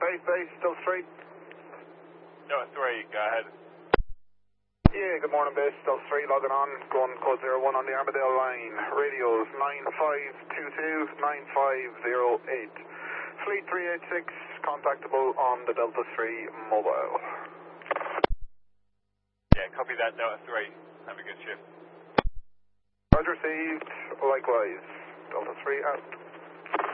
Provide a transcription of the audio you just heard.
Base, Delta 3. Delta 3, go ahead. Yeah, good morning, Base, Delta 3, logging on, going code 01 on the Armadale line. Radios 9522-9508. Fleet 386, contactable on the Delta 3 mobile. Yeah, copy that, Delta 3. Have a good shift. Roger, received, likewise. Delta 3 out.